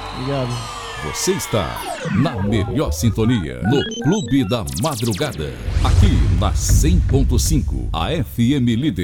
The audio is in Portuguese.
Obrigado. Você está na melhor sintonia, no Clube da Madrugada, aqui na 100.5, a FM Líder.